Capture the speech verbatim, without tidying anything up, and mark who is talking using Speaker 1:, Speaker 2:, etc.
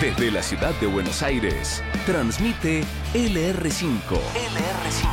Speaker 1: Desde la ciudad de Buenos Aires, transmite L R cinco. L R cinco.